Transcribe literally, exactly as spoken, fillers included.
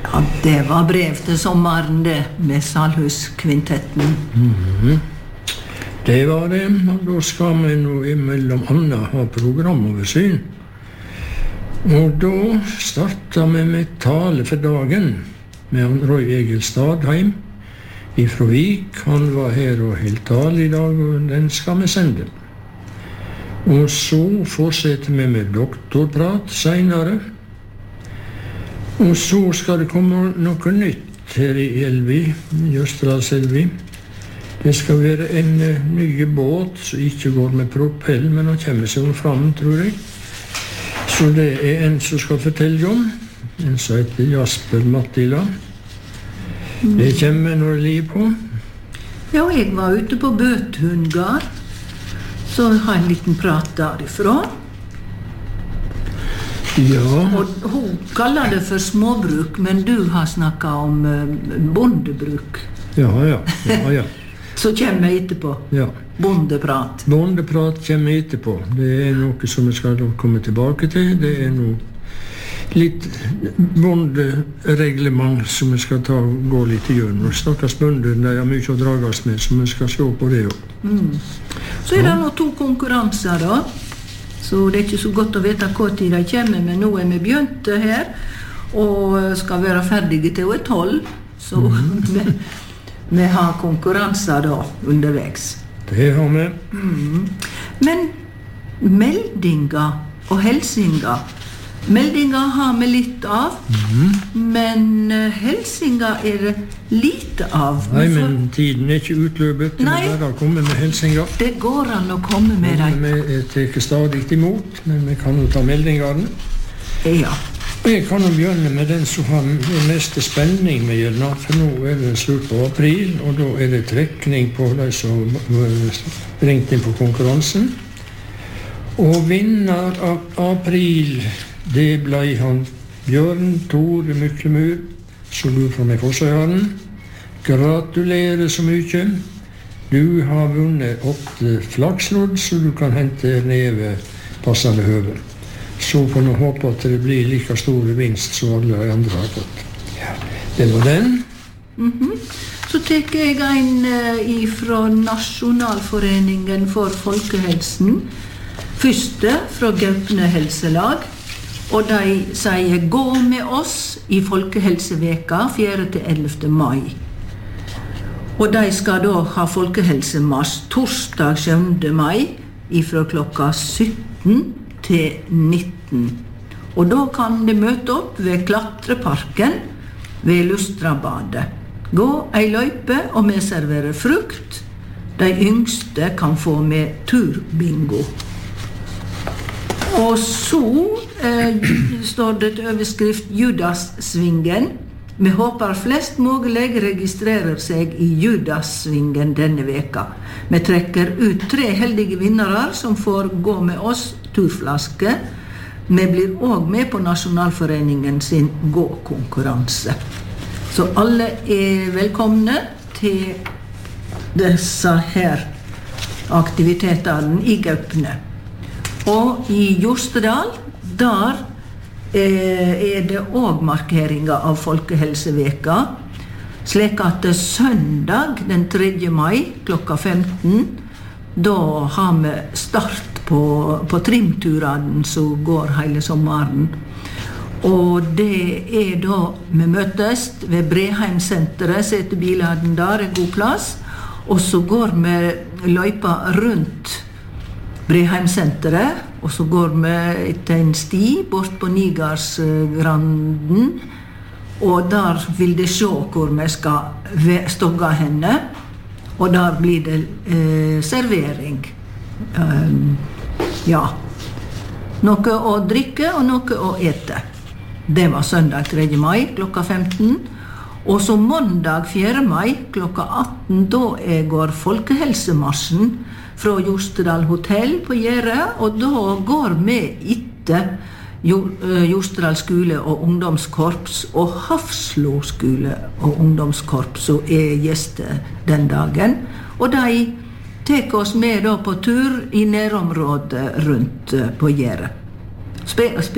Ja, det var brev til sommeren det, med Salhuskvintetten. Mhm. Det var det, og da skal vi nå imellom annet ha programoversyn. Og da startet vi med tale for dagen med han Roy Egil Stadheim ifra Vik. Han var her og helt tale i dag, og den skal vi sende. Og så fortsetter vi med doktorprat senere. Og så skal det komme noe nytt her i Elvi, Jøsterdalselvi. Det skal være en uh, ny båt som ikke går med propell, men han kommer seg fram, tror jeg. Så det er en som skal fortelle om, en som heter Jasper Mattila. Det kommer noe liv på. Ja, jeg var ute på Bøthundgard, så jeg har en liten prat derifra. Ja. Og hun kaller det for småbruk, men du har snakket om uh, bondebruk. Ja, ja, ja, ja. Så kommer jeg etterpå. Ja. Bondeprat. Bondeprat kommer etterpå. Det er noe som vi skal komme tilbake til. Det er noe litt bondereglement som vi skal ta og gå litt igjennom. Stakkars bønder, de har mye å drages med, så vi skal se på det også. Mm. Så er det nå to konkurranser da. Så det er ikke så godt å vite hva tid de kommer, men nå er vi begynt her, og skal være ferdige til å er tolv. Så mm. vi, vi har konkurranser da underveis. Det har vi. Mm. Men meldinger og helsinger, meldinger har vi litt av, mm. men helsinger er det lite av. Nei, men tiden er ikke utløpet. Nei, vi bare komme med helsinger. Det går an å komme med dem. Vi tar stadig imot, men vi kan jo ta meldingene. Ja. Jeg kan jo begynne med den som har den meste spenning med gjeldende, for nå er det slutt på april, og da er det trekning på de som ringte inn på konkurransen. Og vinner av april, det ble han Bjørn Tore Myklemur, som du fra meg Fossøyaren. Gratulerer så mye. Du har vunnet åtte flakslodd, så du kan hente ned ved passende høve. Så får vi håpe at det blir like store vinst som alle andre har fått. Ja, det var den. Mm-hmm. Så tek jeg en uh, fra Nasjonalforeningen for folkehelsen. Første fra Gaupne helselag. Og de sier gå med oss i Folkehelseveka fjerde til ellevte mai. Og de skal da ha folkehelsemarsj torsdag sjuende mai ifra klokka sytten til nitten. Og da kan de møte opp ved Klatreparken ved Lustrabadet. Gå ei løype og vi serverer frukt. De yngste kan få med turbingo. Og så eh, står det til overskrift Judassvingen. Vi håper flest mulig registrerer seg i Judassvingen denne veka. Vi trekker ut tre heldige vinnere som får gå med oss turflaske. Vi blir også med på Nasjonalforeningen sin gå-konkurranse. Så alle er velkomne til disse her aktivitetene i Gaupne. Og i Jostedal, der er det også markeringer av Folkehelseveka, slik at søndag den tredje mai klokka femten, da har vi start på, på trimturene som går hele sommeren. Og det er da vi møtes ved Breheimsenteret, setter bilene der, er god plass, og så går vi løypa rundt Breheimsenteret, og så går vi etter en sti bort på Nigarsgranden, og der vil det se hvor vi skal stogge henne, og der blir det eh, servering. Um, ja, noe å drikke og noe å ete. Det var søndag tredje mai klokka femten, og så mandag fjerde mai klokka atten, da går folkehelsemarsjen fra Jostedal hotell på Gjære, og da går vi etter Jostedal skole og ungdomskorps og Hafslo skole og ungdomskorps som er gjester den dagen. Og de tek oss med da på tur i nærområdet rundt på Gjære. Spe-